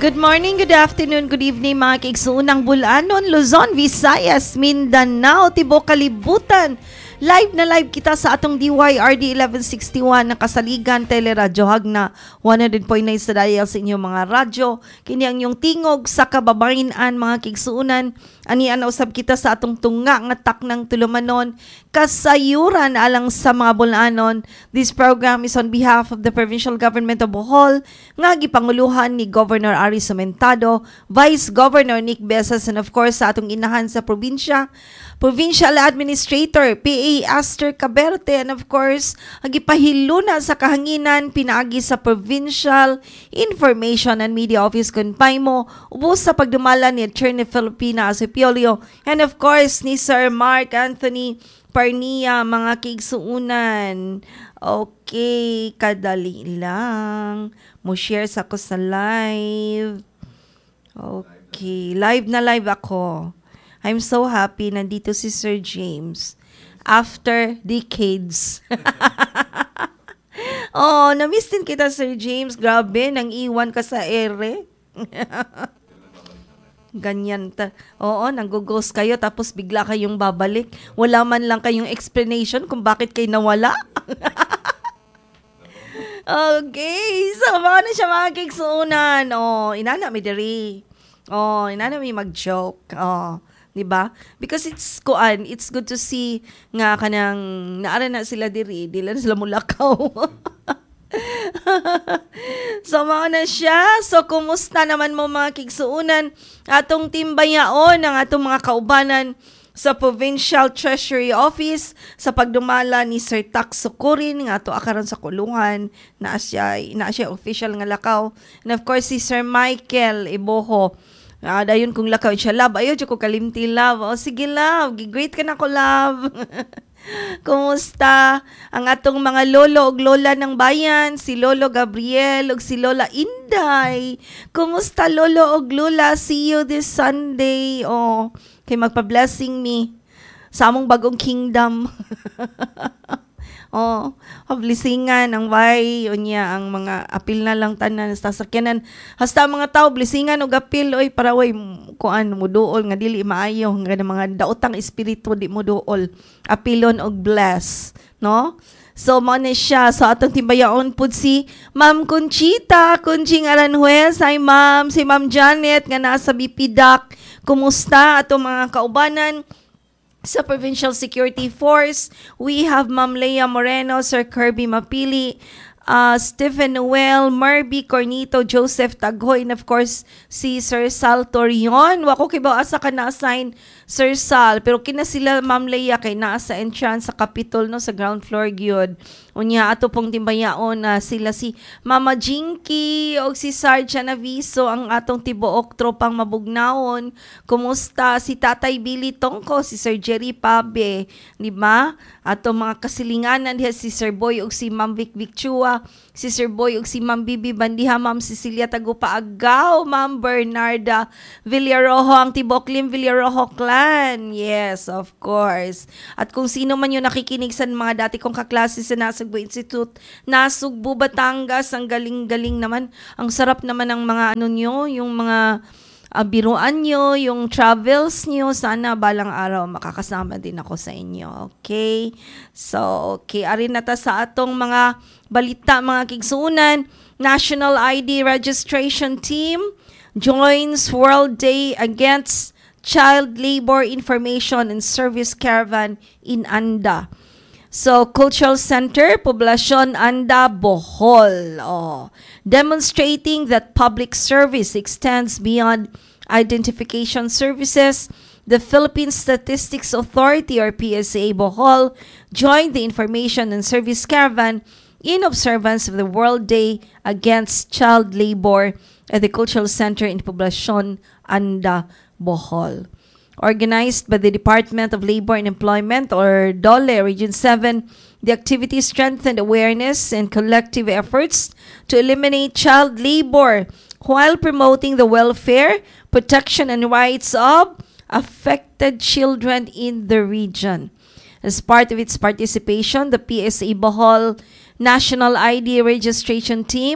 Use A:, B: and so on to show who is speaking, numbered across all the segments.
A: Good morning, good afternoon, good evening mga kaigsuunang Bulanon, Luzon, Visayas, Mindanao, Tibok Kalibutan. Live na live kita sa atong DYRD 1161 na kasaligan teleradyo hagna 100.9 sa dial sa inyong mga radyo. Kini ang yung tingog sa kababayan mga kaigsuunan. Ani ana usab kita sa atong tunga nga taknang tulumanon kasayuran alang sa mga Bulanon. This program is on behalf of the Provincial Government of Bohol nga gipanguluhan ni Governor Ari Sumentado, Vice Governor Nick Besas, and of course sa atong inahan sa probinsya, Provincial Administrator PA Aster Caberte, and of course agipahiluna sa kahanginan pinaagi sa Provincial Information and Media Office Conpaimo ubos sa pagdumala ni Attorney Filipina Acipiolio, and of course ni Sir Mark Anthony Parnia, mga kaigsuunan. Okay, kadali lang mo share sa ko sa live. Okay, live na live ako. I'm so happy nandito si Sir James after decades. Oh, na-miss din kita, Sir James. Grabe, nang iwan ka sa ere. Ganyan ta. Oo, nang-ghost kayo tapos bigla kayong babalik. Wala man lang kayong explanation kung bakit kayo nawala. Okay, so mga na siya mga kiksuunan. Oh, inana mi diri. Oh, inana mi mag-joke. Oh, 'di ba? Because it's good to see nga kanang naara na sila diri, dili na sila mulakaw. So, mga na siya. So, kumusta naman mo mga kigsuunan? Atong timbayaon ang atong mga kaubanan sa Provincial Treasury Office sa pagdumala ni Sir Tax Sukurin nga ato akaron sa kulungan na siya official nga lakaw. And of course, si Sir Michael Iboho. Dayon kung lakaw siya, love. Ayaw, ko kalimti, love. O, sige, love. Great ka na ko, love. Kumusta ang atong mga lolo ug lola ng bayan, si Lolo Gabriel ug si Lola Inday? Kumusta lolo ug lola? See you this Sunday. Oh, kay magpa-blessing me sa among bagong kingdom. Oh, blessingan ang way unya ang mga apil na lang tanan sa sakyanan. Hasta mga tao blessingan og apil oy para way kuan mo duol nga dili maayo nga mga daotang espiritu di mo duol. Apilon og bless, no? So mo ni siya sa atong timbayaon pud si Ma'am Conchita, Kunching Aranjuez. Hi ma'am, si Ma'am Janet nga nasa Bipidak. Kumusta atong mga kaubanan? Sa Provincial Security Force, we have Ma'am Leia Moreno, Sir Kirby Mapili, Stephen Noel, Marby Cornito, Joseph Taghoy, and of course, si Sir Sal Torion. Wako kay ba asa ka na-assign, Sir Sal, pero kina sila Ma'am Leia kay naa sa entrance sa Capitol, no, sa ground floor gyud. Unya ato pong timbayaon na sila si Mama Jinky o si Sarja Naviso ang atong tibuok tropang mabugnaon. Kumusta si Tatay Billy Tongko, si Sir Jerry Pabe, di ba? Ato mga kasilinganan diha si Sir Boy o si Ma'am Vic Vicchua, si Sir Boy o si Ma'am Bibi Bandiha, Ma'am Cecilia Tagupaagaw, Ma'am Bernarda Villarojo, ang tibuok Lim Villarojo clan. Yes, of course. At kung sino man yung nakikinig sa mga dati kong kaklase sa Nasugbu Institute, Nasugbu, Batangas, ang galing-galing naman. Ang sarap naman ng mga ano nyo, yung mga biruan nyo, yung travels nyo. Sana balang araw makakasama din ako sa inyo. Okay? So, okay. Arin na ta sa atong mga balita, mga kigsuunan. National ID Registration Team joins World Day Against Child Labor Information and Service Caravan in Anda. So, Cultural Center, Poblacion Anda, Bohol. Oh. Demonstrating that public service extends beyond identification services, the Philippine Statistics Authority or PSA Bohol joined the Information and Service Caravan in observance of the World Day Against Child Labor at the Cultural Center in Poblacion Anda, Bohol. Organized by the Department of Labor and Employment or DOLE Region 7, the activity strengthened awareness and collective efforts to eliminate child labor while promoting the welfare, protection, and rights of affected children in the region. As part of its participation, the PSA Bohol National ID Registration Team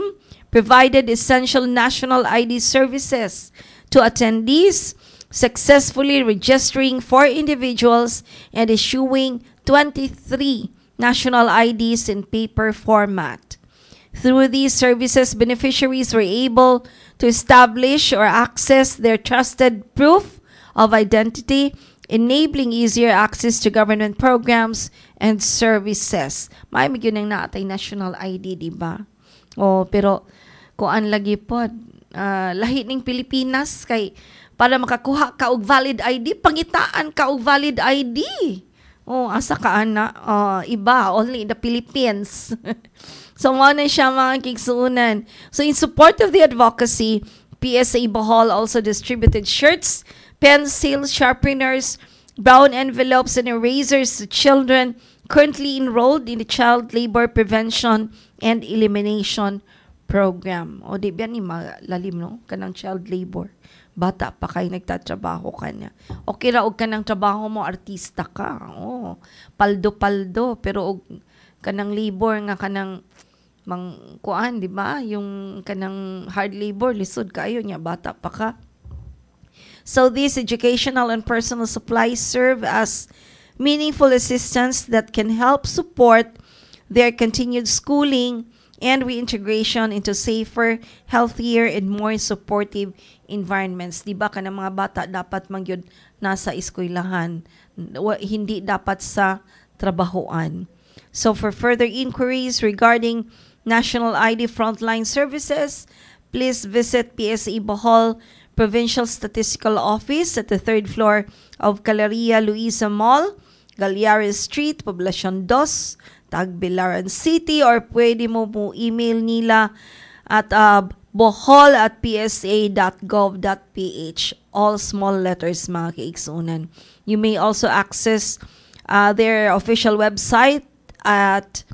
A: provided essential national ID services to attendees, successfully registering 4 individuals and issuing 23 national IDs in paper format. Through these services, beneficiaries were able to establish or access their trusted proof of identity, enabling easier access to government programs and services. May yun ang naatay national ID, di ba? Oh, pero kuan lagi pod, lahi ning Pilipinas kay para makakuha ka og valid ID, pangitaan ka og valid ID. Oh, asa ka ana? Iba, only in the Philippines. So, mo na siya mga kigsuunan. So, in support of the advocacy, PSA Bohol also distributed shirts, pencils, sharpeners, brown envelopes, and erasers to children currently enrolled in the Child Labor Prevention and Elimination Program. O, di ba ni malalim, no? Kanang child labor. Bata pa kayo nagtatrabaho ka niya. Okay ra, og kanang trabaho mo, artista ka. Oh, paldo-paldo. Pero og kanang labor nga kanang kuan, di ba? Yung kanang hard labor, lisod kayo niya, bata pa ka. So these educational and personal supplies serve as meaningful assistance that can help support their continued schooling and reintegration into safer, healthier, and more supportive environments. Di ba kanang mga bata dapat magyud nasa eskwelahan, hindi dapat sa trabahoan. So for further inquiries regarding National ID Frontline Services, please visit PSA Bohol Provincial Statistical Office at the 3rd floor of Caleria Luisa Mall, Galliares Street, Poblacion 2, Tagbilaran City, or pwede mo email nila at bohol@psa.gov.ph. All small letters, mga kaigsunan. You may also access their official website at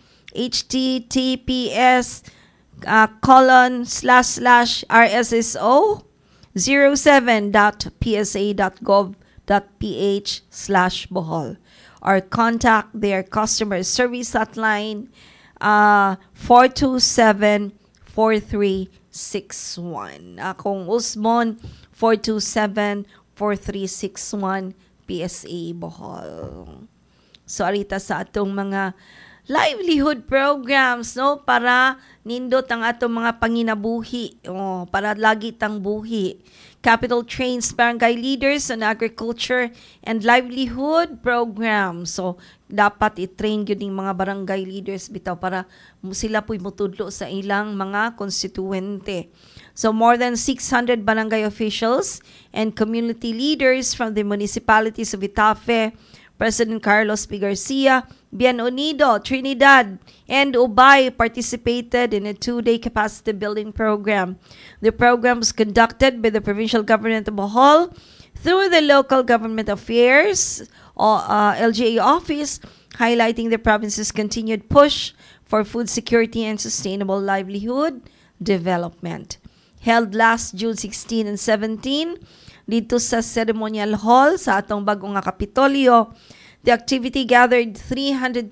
A: https://rsso07.psa.gov.ph/bohol, or contact their customer service hotline 427-4361. Akong Usmon, 427-4361, PSA Bohol. So arita sa atong mga livelihood programs, no, para nindot ang atong mga panginabuhi, para lagi tang buhi. Capital trains barangay leaders on agriculture and livelihood program. So dapat i-train gyud ning mga barangay leaders bitaw para sila puy mutudlo sa ilang mga konstituente. So more than 600 barangay officials and community leaders from the municipalities of Itafe, President Carlos P. Garcia, Bienvenido, Trinidad, and Ubay participated in a 2-day capacity building program. The program was conducted by the Provincial Government of Bohol through the Local Government Affairs LGA office, highlighting the province's continued push for food security and sustainable livelihood development. Held last June 16 and 17, dito sa ceremonial hall sa atong bagong nga Kapitolyo, the activity gathered 320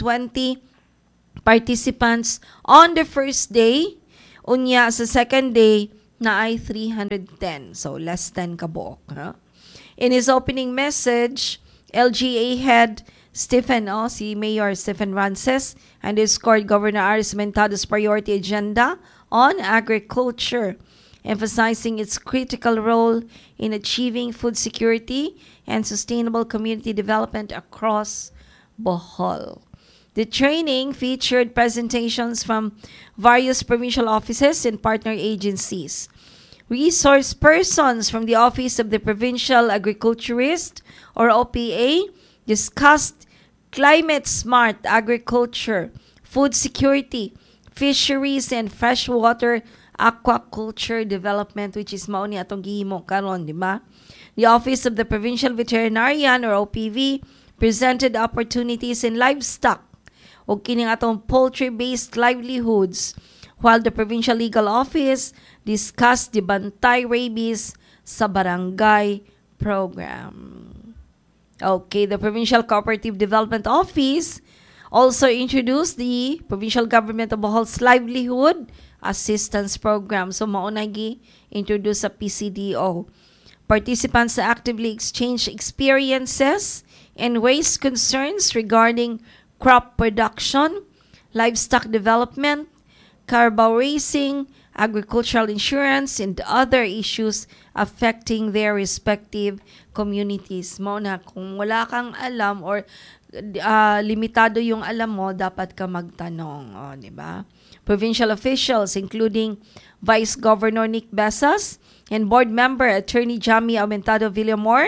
A: participants on the first day. Unya sa second day na ay 310. So less than kabuok. Huh? In his opening message, LGA head si Mayor Stephen Rances underscored Governor Aris Mentado's priority agenda on agriculture, emphasizing its critical role in achieving food security and sustainable community development across Bohol. The training featured presentations from various provincial offices and partner agencies. Resource persons from the Office of the Provincial Agriculturist, or OPA, discussed climate-smart agriculture, food security, fisheries, and freshwater aquaculture development, which is mao ni atong gihimo karon, di ba? The Office of the Provincial Veterinarian, or OPV, presented opportunities in livestock o kining atong poultry-based livelihoods, while the Provincial Legal Office discussed the Bantay Rabies sa Barangay Program. Okay, the Provincial Cooperative Development Office also introduced the Provincial Government of Bohol's Livelihood assistance program. So maunay introduce sa PCDO. Participants actively exchange experiences and raise concerns regarding crop production, livestock development, carabao racing, agricultural insurance, and other issues affecting their respective communities. Mao na, kung wala kang alam or limitado yung alam mo, dapat ka magtanong. O, di ba? Provincial officials, including Vice Governor Nick Besas and Board Member Attorney Jamie Aumentado Villamor,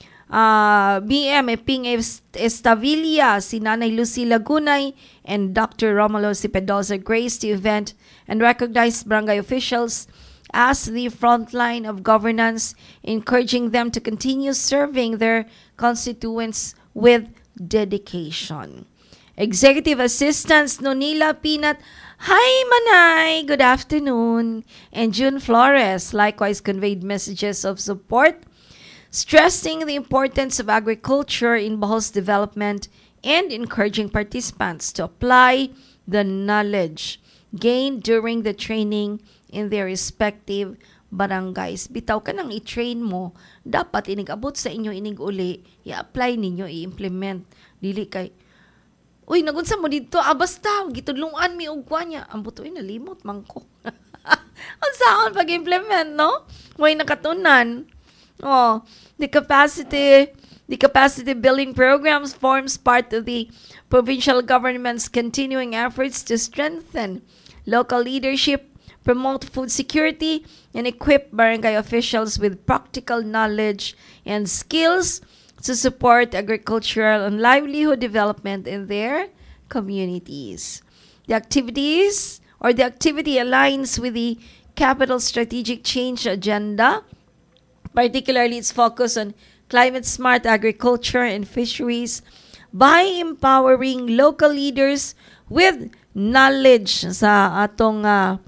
A: BM Eping Estavilla, si Nanay Lucy Lagunay, and Dr. Romulo Cipedosa graced the event and recognized barangay officials as the frontline of governance, encouraging them to continue serving their constituents with dedication. Executive Assistants Nonila Pinat, hi Manay, good afternoon, and June Flores likewise conveyed messages of support, stressing the importance of agriculture in Bohol's development and encouraging participants to apply the knowledge gained during the training in their respective barangays. Bitaw ka nang i-train mo, dapat inigabot sa inyo inig uli, i-apply ninyo, i-implement. Dili kay, uy, nagunsa mo dito, basta, gitudlungan mi ugwa niya. Ang buto, nalimot man ko. Ang saan pag-implement, no? May nakatunan. Oh, the capacity building programs forms part of the provincial government's continuing efforts to strengthen local leadership, promote food security, and equip barangay officials with practical knowledge and skills to support agricultural and livelihood development in their communities. The activity aligns with the Capital Strategic Change Agenda, particularly its focus on climate-smart agriculture and fisheries by empowering local leaders with knowledge sa atong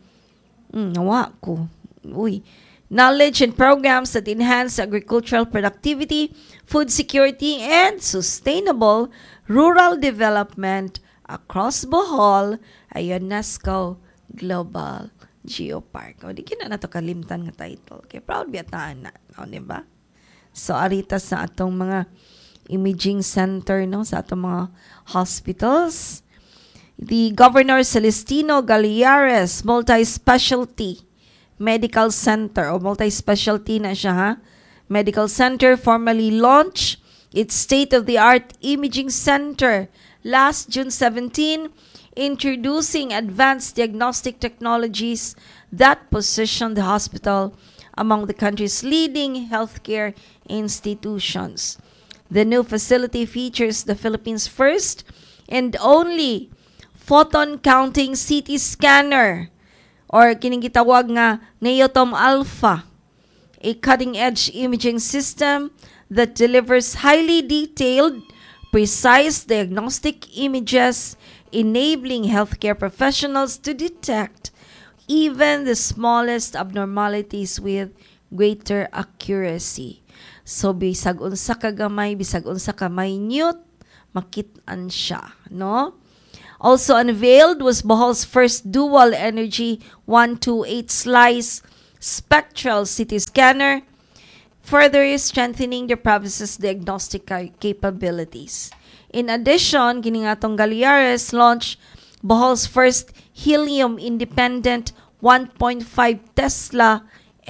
A: knowledge and programs that enhance agricultural productivity, food security, and sustainable rural development across Bohol, a UNESCO Global Geopark. O, di na to kalimtan nga title. Kaya proud biyataan na. O, diba? So, arita sa atong mga imaging center, no? Sa atong mga hospitals. The Governor Celestino Galiares Multi-Specialty Medical Center, o multi-specialty na siya, ha? Medical Center formally launched its state-of-the-art imaging center last June 17, introducing advanced diagnostic technologies that position the hospital among the country's leading healthcare institutions. The new facility features the Philippines' first and only photon-counting CT scanner, or kining gitawag nga Neotom Alpha, a cutting-edge imaging system that delivers highly detailed, precise diagnostic images, enabling healthcare professionals to detect even the smallest abnormalities with greater accuracy. So, bisag unsa ka gamay, bisag unsa ka minute, makit-an siya, no? Also unveiled was Bohol's first dual energy 128 slice spectral CT scanner, further strengthening the province's diagnostic capabilities. In addition, giningatong Galiares launched Bohol's first helium-independent 1.5 Tesla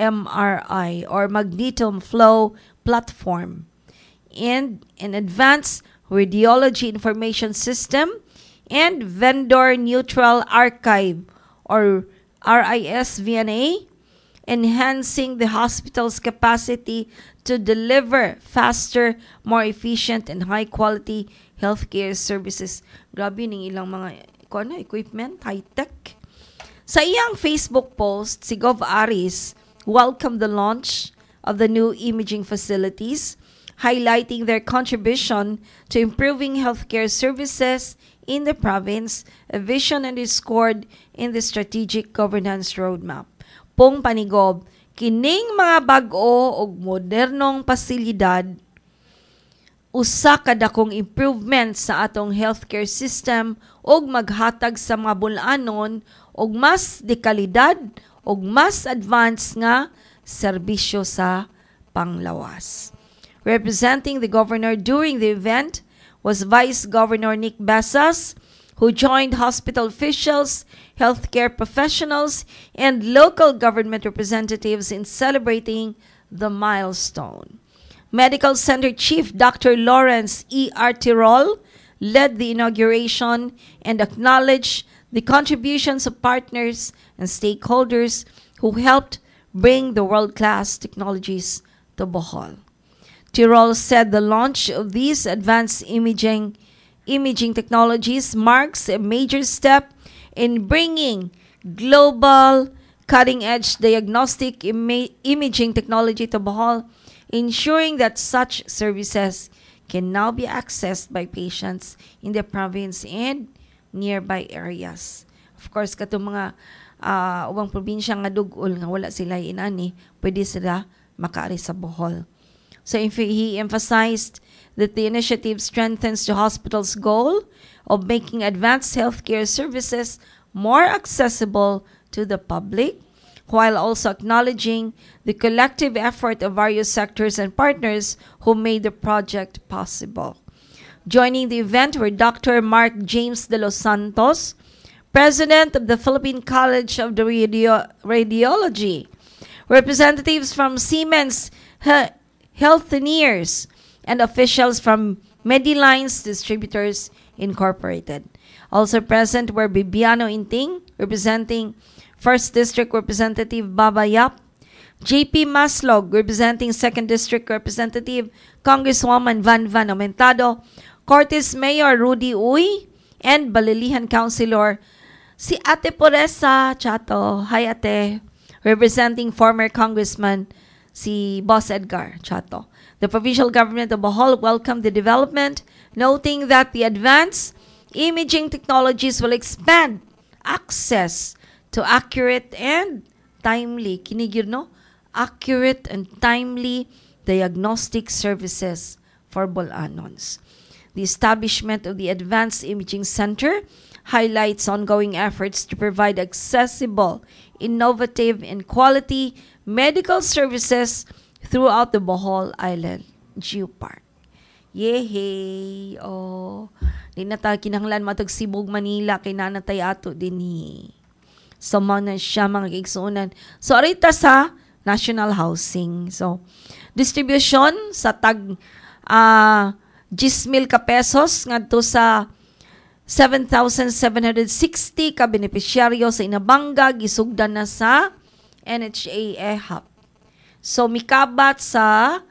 A: MRI or magnetom flow platform, and an advanced radiology information system and vendor-neutral archive or RIS-VNA, enhancing the hospital's capacity to deliver faster, more efficient, and high-quality healthcare services. Grabe ning ilang mga equipment, high-tech. Sa iyang Facebook post, si Gov. Aris welcomed the launch of the new imaging facilities, highlighting their contribution to improving healthcare services in the province, a vision underscored in the strategic governance roadmap. Pong panigob, kining mga bag-o o modernong pasilidad, usa ka dakong improvement sa atong healthcare system ug maghatag sa mga bulanon og mas dekalidad og mas advanced nga serbisyo sa panglawas. Representing the governor during the event was Vice Governor Nick Basas, who joined hospital officials, healthcare professionals, and local government representatives in celebrating the milestone. Medical Center Chief Dr. Lawrence E. Artirol led the inauguration and acknowledged the contributions of partners and stakeholders who helped bring the world-class technologies to Bohol. Tirol said the launch of these advanced imaging technologies marks a major step in bringing global cutting-edge diagnostic imaging technology to Bohol, ensuring that such services can now be accessed by patients in the province and nearby areas. Of course, katong mga ubang probinsya nga dugol nga wala sila inani, pwede sila makaari sa Bohol. So he emphasized that the initiative strengthens the hospital's goal of making advanced healthcare services more accessible to the public, while also acknowledging the collective effort of various sectors and partners who made the project possible. Joining the event were Dr. Mark James de los Santos, President of the Philippine College of the Radiology, representatives from Siemens Healthineers, and officials from Medilines Distributors Incorporated. Also present were Bibiano Inting, representing 1st District Representative Baba Yap, JP Maslog, representing 2nd District Representative Congresswoman Van Aumentado, Cortes Mayor Rudy Uy, and Balilihan Councilor si Ate Poresa Chato. Hi Ate. Representing former Congressman si Boss Edgar Chato. The provincial government of Bohol welcomed the development, noting that the advanced imaging technologies will expand access to accurate and timely, accurate and timely diagnostic services for Bolanons. The establishment of the Advanced Imaging Center highlights ongoing efforts to provide accessible, innovative, and quality medical services throughout the Bohol Island Geopark. Yehey! Oh, di na tayo kinahanglan matag Sibug, Manila, kay nanatay ato din So, mga siya mga kaigsuunan. So, arita sa National Housing. So, distribution sa tag 10,000 ka pesos ngadto sa 7,760 ka benepisyaryo sa Inabanga gisugdan na sa NHA EHAP. So mikabat sa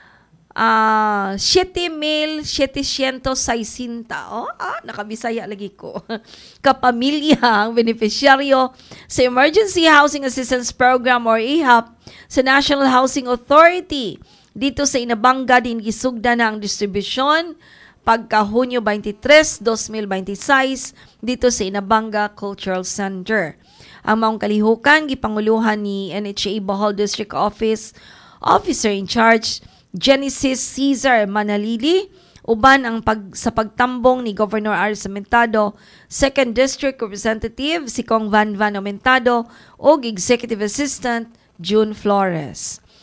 A: 7,760 nakabisaya lagi ko kapamilya ang benepisyaryo sa Emergency Housing Assistance Program or EHAP sa National Housing Authority. Dito sa Inabanga din gisugdan na ang distribusyon pagka Hunyo 23, 2026 dito sa Inabanga Cultural Center. Ang maong kalihukan gipanguluhan ni NHA Bohol District Office Officer in Charge Genesis Cesar Manalili, uban ang sa pagtambong ni Governor Aris Aumentado, 2nd District Representative si Kong Van Aumentado ug Executive Assistant June Flores.